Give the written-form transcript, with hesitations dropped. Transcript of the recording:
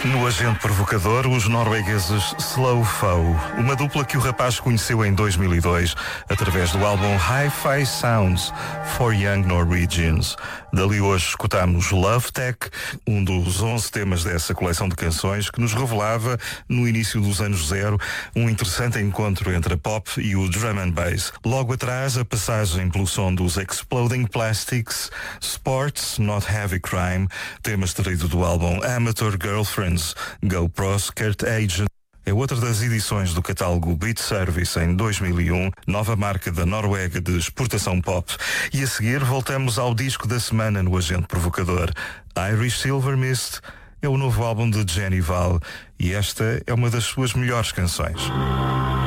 No Agente Provocador, os noruegueses Slow Foe, uma dupla que o rapaz conheceu em 2002 através do álbum Hi-Fi Sounds for Young Norwegians. Dali hoje escutamos Love Tech, um dos 11 temas dessa coleção de canções que nos revelava, no início dos anos zero, um interessante encontro entre a pop e o drum and bass. Logo atrás, a passagem pelo som dos Exploding Plastics, Sports Not Heavy Crime, tema extraído do álbum Amateur Girlfriends, GoPro Skirt Agent. É outra das edições do catálogo Beat Service em 2001, nova marca da Noruega de exportação pop. E a seguir voltamos ao disco da semana no Agente Provocador. Irish Silver Mist é o novo álbum de Jenny Val e esta é uma das suas melhores canções.